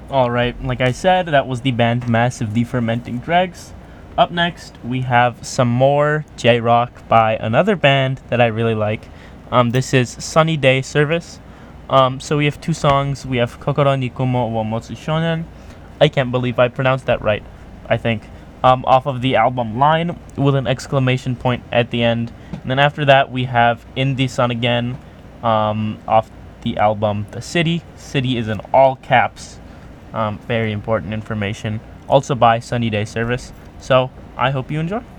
Alright, like I said, that was the band Massive Defermenting Dregs. Up next, we have some more J rock by another band that I really like. This is Sunny Day Service. So we have two songs. We have Kokoro ni Kumo wo Motsu Shonen. I can't believe I pronounced that right, I think. Off of the album Line with an exclamation point at the end. And then after that, we have In the Sun Again off the album The City. City is in all caps. Very important information. Also by Sunny Day Service. So I hope you enjoy.